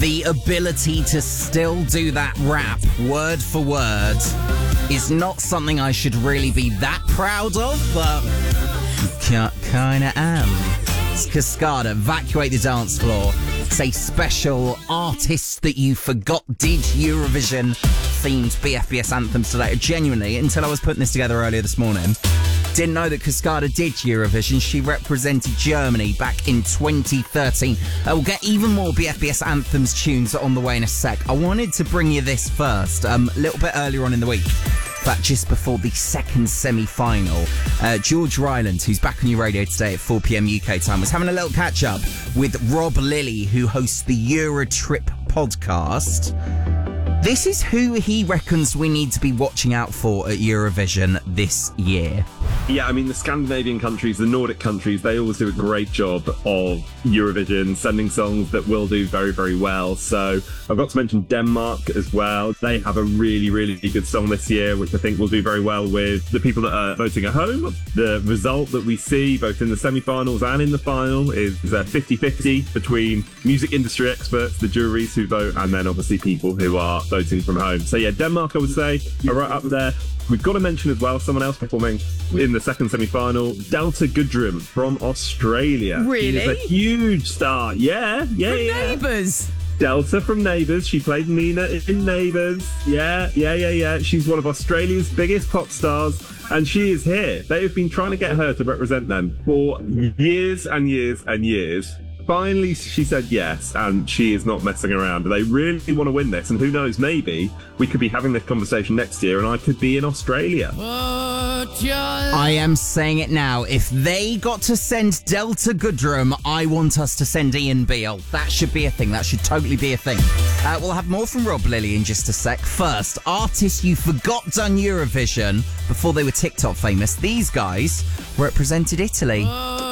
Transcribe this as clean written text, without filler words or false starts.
The ability to still do that rap word for word is not something I should really be that proud of, but kinda am. It's Cascada, Evacuate the Dance Floor. It's a special Artists That You Forgot Did Eurovision themed BFBS anthems today. Genuinely, until I was putting this together earlier this morning, didn't know that Cascada did Eurovision. She represented Germany back in 2013. We'll get even more BFBS anthems tunes on the way in a sec. I wanted to bring you this first, a little bit earlier on in the week. But just before the second semi-final, George Ryland, who's back on your radio today at 4 p.m. UK time, was having a little catch-up with Rob Lilly, who hosts the Eurotrip podcast. This is who he reckons we need to be watching out for at Eurovision this year. Yeah, I mean, the Scandinavian countries, the Nordic countries, they always do a great job of Eurovision, sending songs that will do very, very well. So I've got to mention Denmark as well. They have a really, really good song this year, which I think will do very well with the people that are voting at home. The result that we see both in the semi-finals and in the final is 50-50 between music industry experts, the juries who vote, and then obviously people who are voting from home. So yeah, Denmark, I would say, are right up there. We've got to mention as well someone else performing in the second semi-final, Delta Goodrem from Australia. Really? She's a huge star. Yeah. Neighbours. Delta from Neighbours. She played Nina in Neighbours. Yeah. She's one of Australia's biggest pop stars, and she is here. They have been trying to get her to represent them for years and years and years. Finally, she said yes, and she is not messing around. They really want to win this, and who knows, maybe we could be having this conversation next year, and I could be in Australia. I am saying it now. If they got to send Delta Goodrem, I want us to send Ian Beale. That should be a thing. That should totally be a thing. We'll have more from Rob Lilly in just a sec. First, artists you forgot done Eurovision before they were TikTok famous. These guys represented Italy.